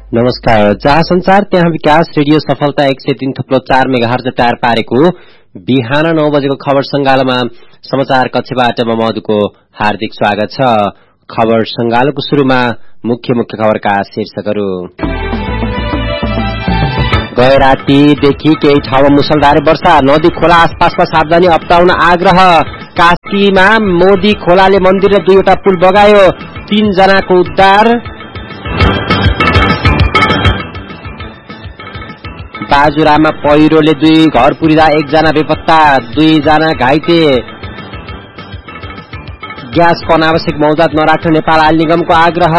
नमस्कार। जहाँ संचार त्यहाँ विकास रेडियो सफलता 103.4 मेगाहर्ज तयार पारेको बिहान 9 बजेको खबर संगालोमा समाचार कक्षबाट म मधुको हार्दिक स्वागत छ। खबर संगालोको शुरूमा मुख्य खबरका शीर्षकहरू। गए रातीदेखि केही ठाउँमा मुसलधारे वर्षा, नदी खोला आसपासमा सावधानी अपनाउन आग्रह। कास्कीमा मोदी खोलाले मन्दिर र 2वटा पुल बगायो, 3 जनाको उद्धार। बाजुरामा पहिरोले 2 घर पुरिँदा 1 जना बेपत्ता, 2 जना घाइते। ग्यासको अनावश्यक मौजात नराख्न नेपाल आयल निगमको आग्रह।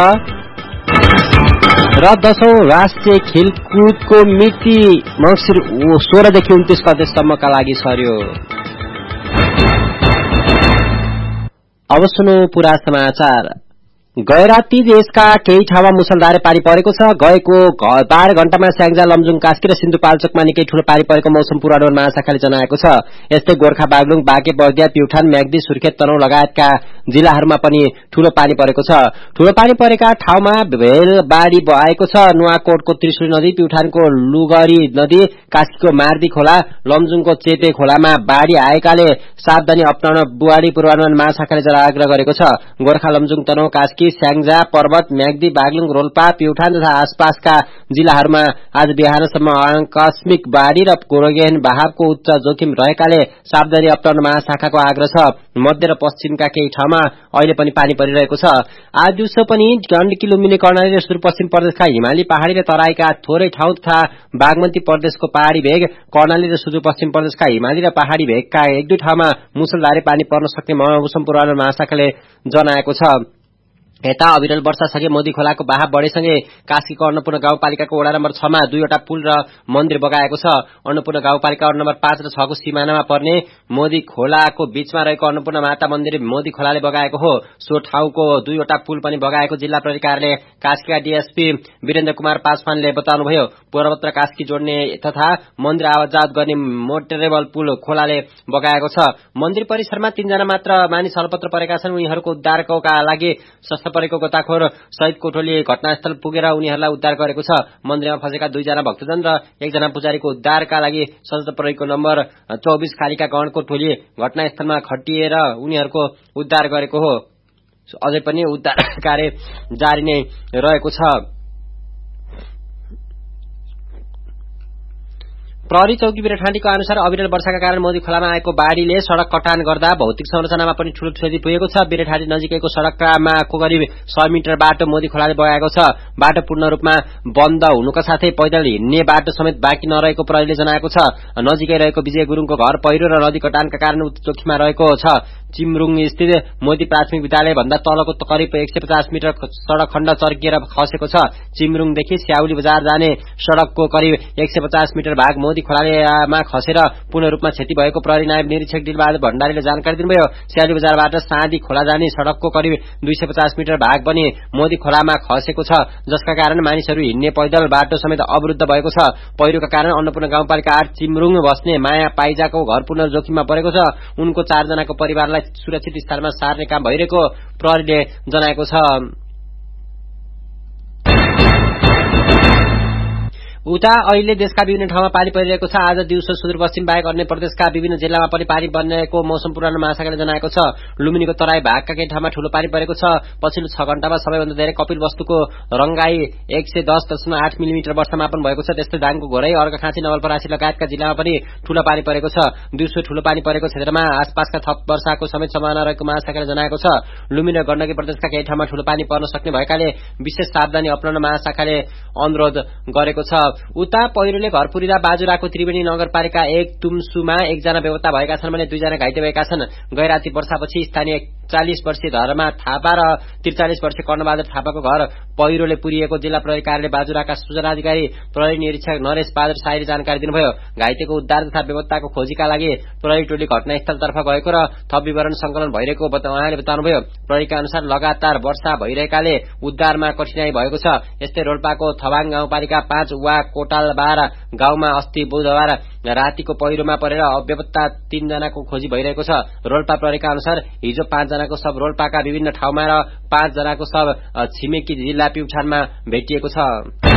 र 10औं राष्ट्रिय खेलकुदको मिति मङ्सिर 16 देखि 29 गतेसम्मका लागि सर्यो। अब सुनौ पूरा समाचार। गए राती देशका केही ठाउँमा मुसलधारे पानी परेको छ। गएको 12 घण्टामा स्याङ्जा, लमजुङ, कास्की र सिन्धुपाल्चोकमा निकै ठूलो पानी परेको मौसम पूर्वानुमान महाशाखाले जनाएको छ। यस्तै गोर्खा, बागलुङ, बाँके, बर्दिया, प्युठान, म्याग्दी, सुर्खेत, तनहुँ लगायतका जिल्लाहरूमा पनि ठूलो पानी परेको छ। ठूलो पानी परेका ठाउँमा भेलबाढी आएको छ। नुवाकोटको त्रिशुली नदी, प्युठानको लुगरी नदी, कास्कीको मार्दी खोला, लमजुङको चेते खोलामा बाढी आएकाले सावधानी अपनाउन बुवाडी पूर्वानुमान महाशाखाले आग्रह गरेको छ। गोर्खा, लमजुङ, तनहुँ, कास्की, स्याङ्जा, पर्वत, म्याग्दी, बागलुङ, रोल्पा, प्युठान तथा आसपासका जिल्लाहरूमा आज बिहानसम्म आकस्मिक बाढी र गोरोगेन बहावको उच्च जोखिम रहेकाले सावधानी अपनाउन महाशाखाको आग्रह छ। मध्य र पश्चिमका केही ठाउँमा अहिले पनि पानी परिरहेको छ। आज दिउँसो पनि गण्डकी, लुम्बिनी, कर्णाली र सुदूरपश्चिम प्रदेशका हिमाली पहाडी र तराईका थोरै ठाउँ तथा बागमती प्रदेशको पहाडी भेग, कर्णाली र सुदूरपश्चिम प्रदेशका हिमाली र पहाडी भेगका 1-2 ठाउँमा मुसलधारे पानी पर्न सक्ने मौसम पूर्वानुमान महाशाखाले जनाएको छ। यता अविरल वर्षासँगै मोदी खोलाको बहाव बढेसँगै कास्कीको अन्नपूर्ण गाउँपालिकाको वडा नम्बर 6 मा 2वटा पुल र मन्दिर बगाएको छ। अन्नपूर्ण गाउँपालिका वडा नम्बर 5 र 6 को सीमानामा पर्ने मोदी खोलाको बीचमा रहेको अन्नपूर्ण माता मन्दिर मोदी खोलाले बगाएको हो। सो ठाउँको 2वटा पुल पनि बगाएको जिल्ला प्रहरी कार्यालय कास्कीका डीएसपी वीरेन्द्र कुमार पासवानले बताउनुभयो। पर्वत र कास्की जोड्ने तथा मन्दिर आवत-जावत गर्ने मोटरेबल पुल खोलाले बगाएको छ। मन्दिर परिसरमा 3 जना मात्र मानिस अलपत्र परेका छन्। उनीहरूको उद्धारका लागि परेको गोताखोर सहित कोठोली घटनास्थल पुगेर उनीहरूलाई उद्धार गरेको छ। मन्दिरमा फँसेका 2 जना भक्तजन र 1 जना पुजारीको उद्धारका लागि सशस्त्र प्रहरीको नम्बर 24 खालीका गणको टोली घटनास्थलमा खटिएर उनीहरूको उद्धार गरेको हो। अझै पनि उद्धार कार्य जारी नै रहेको छ। प्रहरी चौकी बिरठानीको अनुसार अविरल वर्षाका कारण मोदी खोलामा आएको बाढीले सड़क कटान गर्दा भौतिक संरचनामा पनि ठूलो क्षति पुगेको छ। बिरठानी नजिकैको सड़कमा करिब 100 मिटर बाटो मोदी खोलाले बगाएको छ। बाटो पूर्ण रूपमा बन्द हुनुका साथै पैदल हिँड्ने बाटो समेत बाँकी नरहेको प्रहरीले जनाएको छ। नजिकै रहेको विजय गुरुङको घर पहिरो र नदी कटानका कारण उच्च जोखिममा रहेको छ। चिमरुङ स्थित मोदी प्राथमिक विद्यालय भन्दा तलको करिब 150 मिटर सड़क खण्ड चर्किएर खसेको छ। चिमरुङदेखि स्याउली बजार जाने सड़कको करिब 150 मिटर भाग मोदी खोलामा खसेर पूर्ण रूपमा क्षति भएको प्रहरी नायब निरीक्षक दिलबहादुर भण्डारीले जानकारी दिनुभयो। स्याउली बजारबाट साँधी खोला जाने सड़कको करिब 250 मिटर भाग पनि मोदी खोलामा खसेको छ, जसका कारण मानिसहरू हिँड्ने पैदल बाटो समेत अवरुद्ध भएको छ। पहिरोका कारण अन्नपूर्ण गाउँपालिका 8 चिमरुङ बस्ने माया पाइजाको घर पूर्ण जोखिममा परेको छ। उनको 4 जनाको परिवारलाई सुरक्षित स्थानमा सार्ने काम भइरहेको प्रहरीले जनाएको छ। उता अहिले देशका विभिन्न ठाउँमा पानी परिरहेको छ। आज दिउँसो सुदूरपश्चिम बाहेक अन्य प्रदेशका विभिन्न जिल्लामा पनि पानी पर्नेको मौसम पूर्वानुमान महाशाखाले जनाएको छ। लुम्बिनीको तराई भागका केही ठाउँमा ठूलो पानी परेको छ। पछिल्लो 6 घण्टामा सबैभन्दा धेरै कपिलवस्तुको रंगाई 110.8 मिलिमिटर वर्षा मापन भएको छ। त्यस्तै दाङको घोरै, अर्घाखाँची, नवलपरासी लगायतका जिल्लामा पनि ठूलो पानी परेको छ। दिउँसो ठूलो पानी परेको क्षेत्रमा आसपासका थप वर्षाको समेत सम्भावना रहेको महाशाखाले जनाएको छ। लुम्बिनी र गण्डकी प्रदेशका केही ठाउँमा ठूलो पानी पर्न सक्ने भएकाले विशेष सावधानी अपनाउन महाशाखाले अनुरोध गरेको छ। उता पहिरोले घर पुरिँदा बाजुराको त्रिवेणी नगरपालिका 1 तुमसुमा 1 जना बेपत्ता भएका छन् भने 2 जना घाइते भएका छन्। गैराती वर्षापछि स्थानीय 40 वर्षीय धर्मा थापा र 43 वर्षीय कर्णबहादुर थापाको घर पहिरोले पुरिएको जिल्ला प्रहरी कार्यालय बाजुराका सूचना अधिकारी प्रहरी निरीक्षक नरेश बहादुर साईले जानकारी दिनुभयो। घाइतेको उद्धार तथा बेपत्ताको खोजीका लागि प्रहरी टोली घटनास्थलतर्फ गएको र थप विवरण संकलन भइरहेको उहाँले बताउनुभयो। प्रहरीका अनुसार लगातार वर्षा भइरहेकाले उद्धारमा कठिनाई भएको छ। यस्तै रोल्पाको थवाङ गाउँपालिका 5 वा कोटालबार गाउँमा अस्ति बुधबार रातिको पहिरोमा परेर बेपत्ता 3 जनाको खोजी भइरहेको छ। रोल्पा प्रहरीका अनुसार हिजो 5 जनाको शव रोल्पाका विभिन्न ठाउँमा र 5 जनाको शव छिमेकी जिल्ला प्युठानमा भेटिएको छ।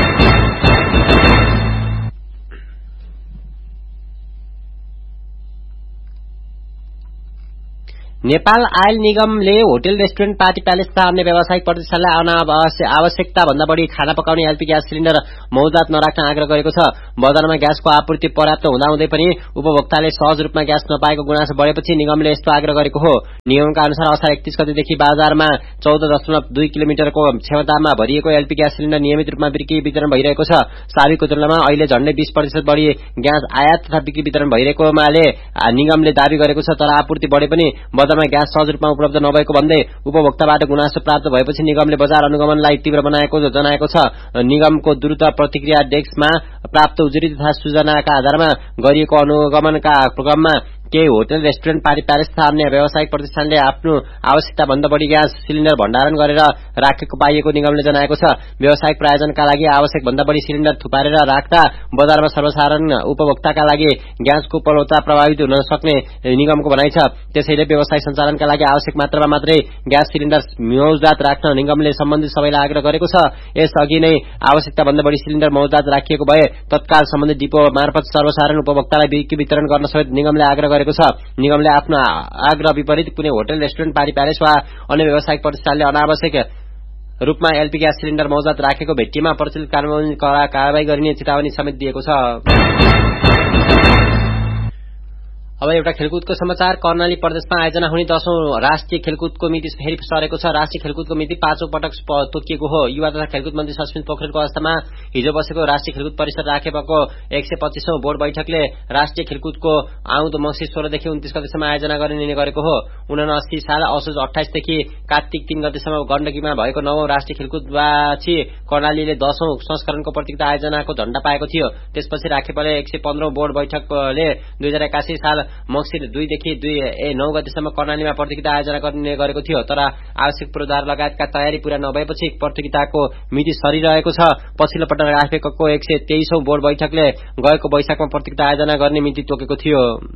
नेपाल आयल निगमले होटल रेस्टुरेन्ट पार्टी प्यालेस तथा अन्य व्यावसायिक प्रतिष्ठानलाई आवश्यकता भन्दा बढी खाना पकाउने एलपी ग्यास सिलिण्डर मौजात नराख्न आग्रह गरेको छ। बजारमा ग्यासको आपूर्ति पर्याप्त हुँदाहुँदै पनि उपभोक्ताले सहज रूपमा ग्यास नपाएको गुनासो बढेपछि निगमले यस्तो आग्रह गरेको हो। नियमका अनुसार असार 31 गतेदेखि बजारमा 14.2 किलोमिटरको क्षमतामा भरिएको एलपी ग्यास सिलिण्डर नियमित रूपमा बिक्री वितरण भइरहेको छ। साबिकको तुलनामा अहिले झण्डै 20% बढी ग्यास आयात तथा बिक्री वितरण भइरहेकोमाले निगमले दावी गरेको छ। तर आपूर्ति बढे पनि बजारमा ग्यास सहज रूपमा उपलब्ध नभएको भन्दै उपभोक्ताबाट गुनासो प्राप्त भएपछि निगमले बजार अनुगमनलाई तीव्र बनाएको जनाएको छ। निगमको द्रुत प्रतिक्रिया डेस्कमा प्राप्त उजुरी तथा सूचनाका आधारमा गरिएको अनुगमनका क्रममा केही होटल रेस्टुरेन्ट पार्टी प्यालेस तथा अन्य व्यावसायिक प्रतिष्ठानले आफ्नो आवश्यकता भन्दा बढी ग्यास सिलिण्डर भण्डारण गरेर राखेको पाइएको निगमले जनाएको छ। व्यावसायिक प्रायोजनका लागि आवश्यक भन्दा बढी सिलिण्डर थुपारेर राख्दा बजारमा सर्वसाधारण उपभोक्ताका लागि ग्यासको उपलब्धता प्रभावित हुन सक्ने निगमको भनाइ छ। त्यसैले व्यवसाय सञ्चालनका लागि आवश्यक मात्रामा मात्रै ग्यास सिलिण्डर मौजात राख्न निगमले सम्बन्धित सबैलाई आग्रह गरेको छ। यसअघि नै आवश्यकता भन्दा बढी सिलिण्डर मौजात राखिएको भए तत्काल सम्बन्धित डिपो मार्फत सर्वसाधारण उपभोक्तालाई बिक्री वितरण गर्न समेत निगमले आग्रह गरेको छ। निगमले आफ्नो आग्रह विपरीत कुनै होटल रेस्टुरेन्ट पार्टी प्यालेस वा अन्य व्यावसायिक प्रतिष्ठानले अनावश्यक रूपमा एलपी ग्यास सिलिण्डर मौजात राखेको भेट्टीमा प्रचलित कानूनी कारबाही गरिने चेतावनी समेत दिएको छ। अब एउटा खेलकुदको समाचार। कर्णाली प्रदेशमा आयोजना हुने 10औं राष्ट्रिय खेलकुदको मिति फेरि सरेको छ। राष्ट्रिय खेलकुदको मिति 5औं पटक तोकिएको हो। युवा तथा खेलकुद मन्त्री सस्मित पोखरेलको अवस्थामा हिजो बसेको राष्ट्रिय खेलकुद परिषद राखेको 125औं बोर्ड बैठकले राष्ट्रिय खेलकुदको आउँदो मङ्सिर 16 देखि 29 गतेसम्म आयोजना गर्ने निर्णय गरेको हो। 79 साल असोज 28 देखि कार्तिक 3 गतेसम्म गण्डकीमा भएको 9औं राष्ट्रिय खेलकुदपछि कर्णालीले 10औं संस्करणको प्रतियोगिता आयोजनाको झण्डा पाएको थियो। त्यसपछि राखेपले 115औं बोर्ड बैठकले 2081 साल मङ्सिर 2 देखि 9 गतेसम्म कर्णालीमा प्रतियोगिता आयोजना गर्ने गरेको थियो। तर आवश्यक पूर्वाधार लगायतका तयारी पूरा नभएपछि प्रतियोगिताको मिति सरिरहेको छ। पछिल्लो पटक राखेको 123औं बोर्ड बैठकले गएको वैशाखमा प्रतियोगिता आयोजना गर्ने मिति तोकेको थियो।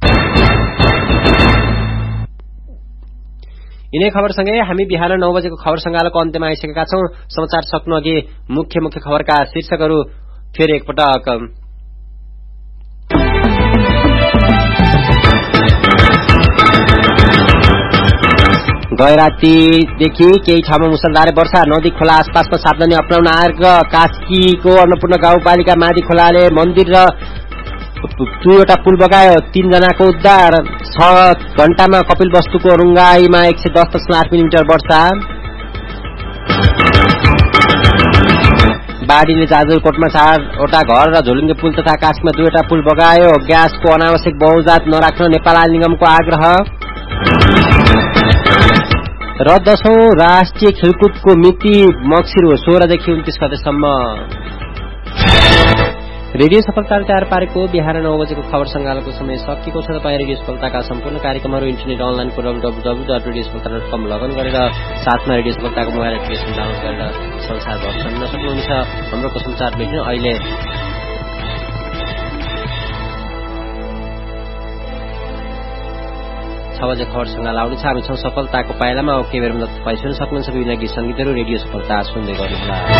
यिनै खबरसँगै हामी बिहान 9 बजेको खबर संगालोको अन्त्यमा आइसकेका छौं। समाचार सक्नु अघि मुख्य खबरका शीर्षकहरू फेरि एकपटक। गए रातिदेखि केही ठाउँमा मुसलधारे वर्षा। नदी खोला आसपासमा सावधानी अपनाउन आग्रह। कास्कीको अन्नपूर्ण गाउँपालिका मादी खोलाले मन्दिर र 2वटा पुल बगायो। 3 जनाको उद्धार। 6 घण्टामा कपिल वस्तुको रुङ्गाईमा 110.8 मिलिमिटर वर्षा। बाढीले जाजरकोटमा 4वटा घर र झोलुङ्गे पुल तथा कास्कीमा 2वटा पुल बगायो। ग्यासको अनावश्यक बहुजात नराख्न नेपाल आयल निगमको आग्रह। र 10औं राष्ट्रिय खेलकुदको मिति मक्सिर 16 देखि 29 गतेसम्म। रेडियो सफलताले तयार पारेको बिहान 9 बजेको खबर संगालोको समय सकिएको छ। तपाईँ रेडियो सफलताका सम्पूर्ण कार्यक्रमहरू इन्टरनेट अनलाइनको www.radiosafalta.com लगइन गरेर साथमा रेडियो सफलताको मोबाइल एप्लिकेसन डाउनलोड गरेर संसारभर सुन्न सक्नुहुन्छ। हाम्रो समाचार बुलेटिन अहिले 6 बजे खबर संगाल आउनेछ। हामी छौं सफलताको पाइलामा। केही बेरमा तपाईँ सुन्न सक्नुहुन्छ विभिन्न गीत संगीतहरू। रेडियो सफलता सुन्दै गर्नुहोला।